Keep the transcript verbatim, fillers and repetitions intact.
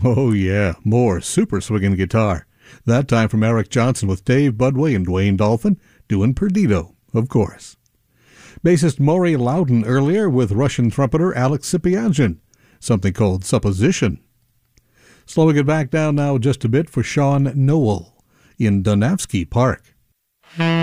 Oh yeah, more super swinging guitar. That time from Eric Johnson with Dave Budway and Dwayne Dolphin doing Perdido, of course. Bassist Maury Loudon earlier with Russian trumpeter Alex Sipiagin, something called Supposition. Slowing it back down now just a bit for Sean Noel in Dunavsky Park.